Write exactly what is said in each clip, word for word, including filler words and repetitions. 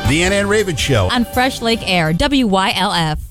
The Anna and Raven Show. On Fresh Lake Air, W Y L F.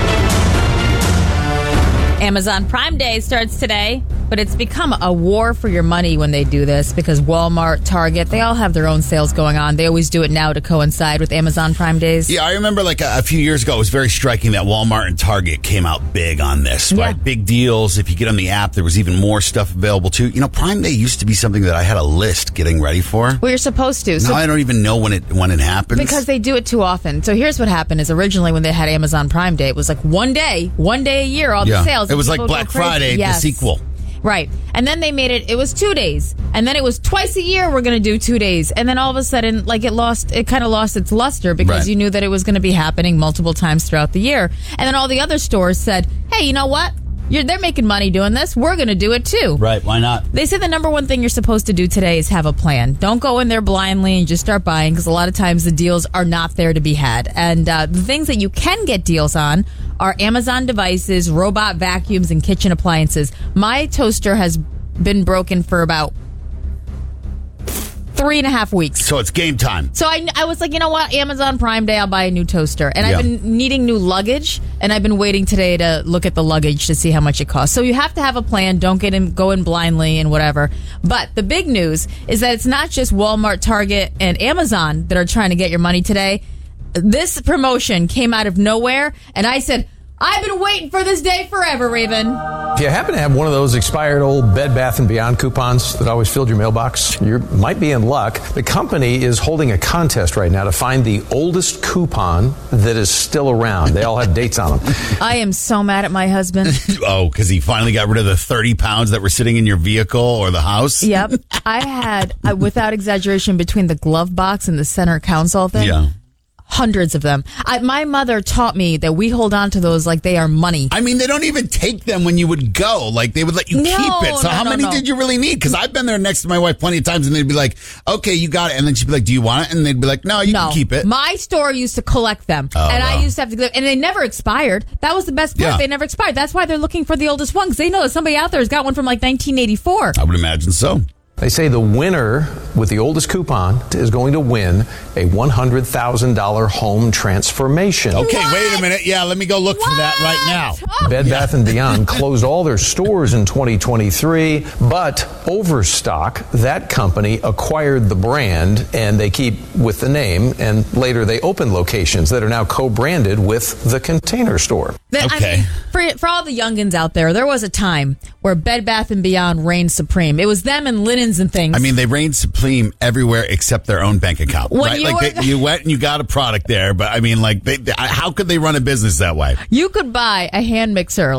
Amazon Prime Day starts today, but it's become a war for your money when they do this because Walmart, Target, they all have their own sales going on. They always do it now to coincide with Amazon Prime Days. Yeah, I remember like a, a few years ago, it was very striking that Walmart and Target came out big on this, Yeah. right? Big deals. If you get on the app, there was even more stuff available too. You know, Prime Day used to be something that I had a list getting ready for. Well, you're supposed to. Now So I don't even know when it when it happens. because they do it too often. So here's what happened is originally when they had Amazon Prime Day, it was like one day, one day a year, all yeah. the sales. It and was like people would Black go crazy. Friday, Yes. the sequel. Right. And then they made it, it was two days. And then it was twice a year we're going to do two days. And then all of a sudden, like it lost, it kind of lost its luster because Right. you knew that it was going to be happening multiple times throughout the year. And then all the other stores said, hey, you know what? You're, they're making money doing this. We're going to do it too. Right, why not? They said the number one thing you're supposed to do today is have a plan. Don't go in there blindly and just start buying because a lot of times the deals are not there to be had. And uh, the things that you can get deals on are Amazon devices, robot vacuums, and kitchen appliances. My toaster has been broken for about three and a half weeks. So it's game time. So I, I was like, you know what? Amazon Prime Day, I'll buy a new toaster. And Yeah. I've been needing new luggage, and I've been waiting today to look at the luggage to see how much it costs. So you have to have a plan. Don't get in, go in blindly and whatever. But the big news is that it's not just Walmart, Target, and Amazon that are trying to get your money today. This promotion came out of nowhere, and I said, I've been waiting for this day forever, Raven. If you happen to have one of those expired old Bed Bath and Beyond coupons that always filled your mailbox, you might be in luck. The company is holding a contest right now to find the oldest coupon that is still around. They all have dates on them. I am so mad at my husband. Oh, because he finally got rid of the thirty pounds that were sitting in your vehicle or the house? Yep. I had, uh, without exaggeration, between the glove box and the center console thing, Yeah. hundreds of them. I, my mother taught me that we hold on to those like they are money. I mean, they don't even take them when you would go. Like, they would let you No, keep it. So no, how no, many no. did you really need? Because I've been there next to my wife plenty of times, and they'd be like, okay, you got it. And then she'd be like, do you want it? And they'd be like, no, you no, can keep it. My store used to collect them, Oh, and I wow. used to have to go, and they never expired. That was the best part. Yeah. They never expired. That's why they're looking for the oldest one, because they know that somebody out there has got one from like nineteen eighty-four. I would imagine so. They say the winner with the oldest coupon is going to win a one hundred thousand dollars home transformation. Okay, What? wait a minute. Yeah, let me go look for that right now. Oh, Bed Bath and Beyond closed all their stores in twenty twenty-three, but Overstock, that company, acquired the brand, and they keep with the name, and later they opened locations that are now co-branded with the Container Store. That- Okay. I mean, for, for all the youngins out there, there was a time where Bed Bath and Beyond reigned supreme. It was them and linens and things. I mean, they reigned supreme everywhere except their own bank account. When right? you Like, were- they, you went and you got a product there, but I mean, like, they, they, how could they run a business that way? you could buy a hand mixer